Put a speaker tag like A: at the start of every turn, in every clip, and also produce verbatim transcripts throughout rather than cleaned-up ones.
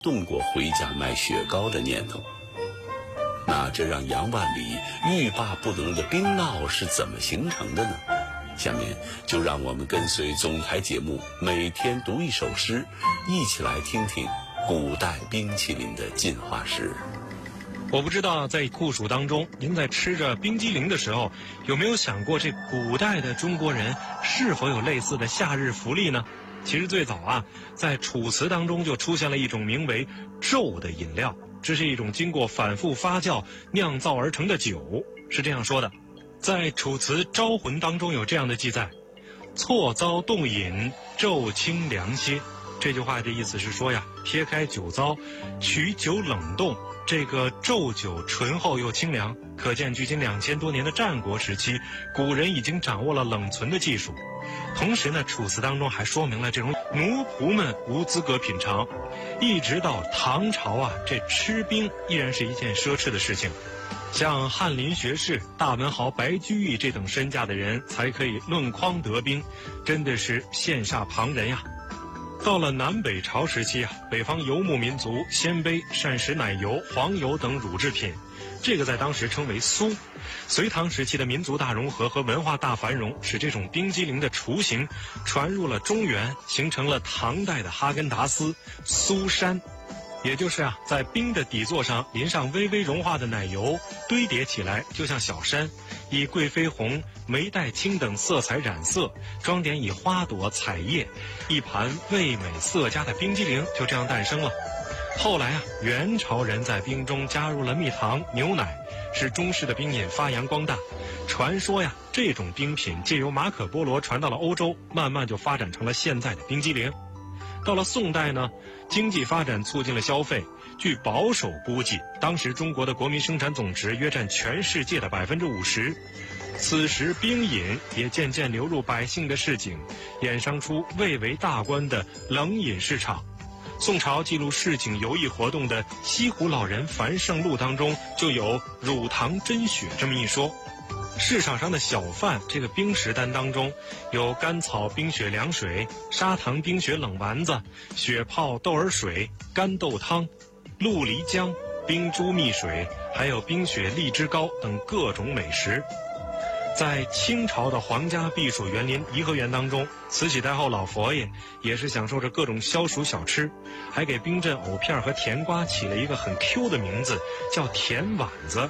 A: 动过回家买雪糕的念头。那这让杨万里欲罢不能的冰闹是怎么形成的呢？下面就让我们跟随总台节目，每天读一首诗，一起来听听古代冰淇淋的进化史。
B: 我不知道在酷暑当中，您在吃着冰激凌的时候，有没有想过这古代的中国人是否有类似的夏日福利呢？其实最早啊，在楚辞当中就出现了一种名为纣的饮料，这是一种经过反复发酵酿造而成的酒。是这样说的，在楚辞《招魂》当中有这样的记载：错遭冻饮，纣清凉些。这句话的意思是说呀，撇开酒糟，取酒冷冻，这个纣酒醇厚又清凉，可见距今两千多年的战国时期，古人已经掌握了冷存的技术。同时呢，楚辞当中还说明了这种奴仆们无资格品尝，一直到唐朝啊，这吃冰依然是一件奢侈的事情。像翰林学士、大文豪白居易这等身价的人才可以论筐得冰，真的是羡煞旁人呀。到了南北朝时期啊，北方游牧民族鲜卑善食奶油、黄油等乳制品，这个在当时称为酥。隋唐时期的民族大融合和文化大繁荣，使这种冰激凌的雏形传入了中原，形成了唐代的哈根达斯、酥山。也就是啊，在冰的底座上淋上微微融化的奶油，堆叠起来就像小山，以贵妃红、梅黛青等色彩染色，装点以花朵、彩叶，一盘味美色佳的冰激凌就这样诞生了。后来啊，元朝人在冰中加入了蜜糖、牛奶，使中式的冰饮发扬光大。传说呀，这种冰品借由马可波罗传到了欧洲，慢慢就发展成了现在的冰激凌。到了宋代呢，经济发展促进了消费。据保守估计，当时中国的国民生产总值约占全世界的百分之五十。此时冰饮也渐渐流入百姓的市井，衍生出蔚为大观的冷饮市场。宋朝记录市井游艺活动的《西湖老人繁盛录》当中就有乳糖真雪这么一说。市场上的小贩这个冰食单当中有甘草冰雪凉水、砂糖冰雪冷丸子、雪泡豆儿水、干豆汤、鹿梨浆、冰珠蜜水，还有冰雪荔枝糕等各种美食。在清朝的皇家避暑园林颐和园当中，慈禧太后老佛爷也是享受着各种消暑小吃，还给冰镇藕片和甜瓜起了一个很 Q 的名字，叫甜丸子。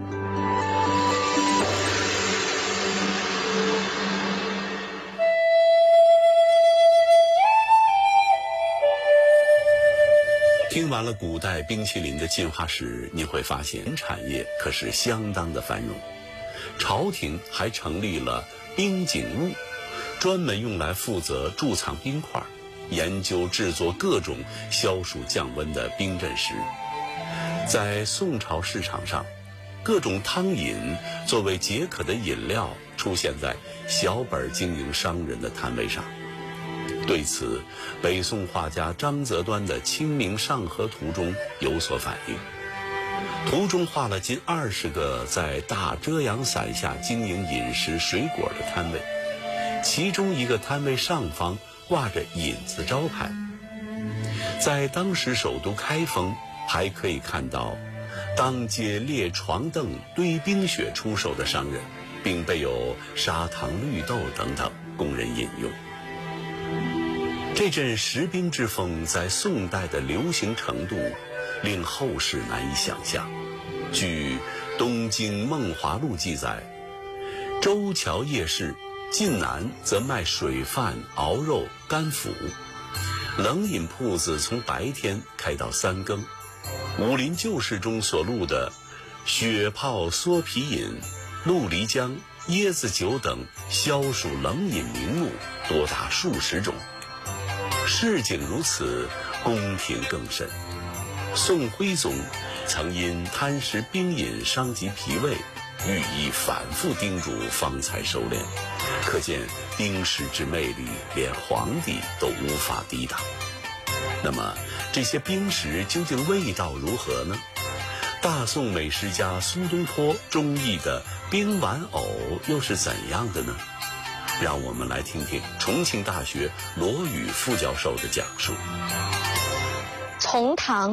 A: 听完了古代冰淇淋的进化史，你会发现产业可是相当的繁荣。朝廷还成立了冰景务，专门用来负责贮藏冰块，研究制作各种消暑降温的冰镇食。在宋朝市场上，各种汤饮作为解渴的饮料出现在小本经营商人的摊位上。对此，北宋画家张择端的《清明上河图》中有所反映。图中画了近二十个在大遮阳伞下经营饮食水果的摊位，其中一个摊位上方挂着引字招牌。在当时首都开封，还可以看到当街列床凳堆冰雪出售的商人，并备有砂糖、绿豆等等供人饮用。这阵食冰之风在宋代的流行程度令后世难以想象。据《东京梦华录》记载，周桥夜市晋南则卖水饭、熬肉、干腐，冷饮铺子从白天开到三更。武林旧事中所录的雪泡缩皮饮、鹿梨浆、椰子酒等消暑冷饮名目多达数十种。市井如此，宫廷更甚。宋徽宗曾因贪食冰饮伤及脾胃，御医反复叮嘱方才收敛，可见冰食之魅力连皇帝都无法抵挡。那么这些冰食究竟味道如何呢？大宋美食家苏东坡中意的冰玩藕又是怎样的呢？让我们来听听重庆大学罗宇副教授的讲述。
C: 从唐